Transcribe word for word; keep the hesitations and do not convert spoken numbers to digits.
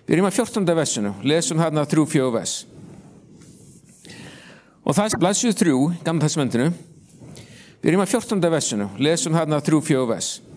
Við erum að fjórtánda versinu, lesum þarna þrjú, fjögur vers. Og það er blaðsíðu þrjú, Gamla testamentinu. Við erum að fjórtánda versinu, lesum þarna þrjú, fjögur vers.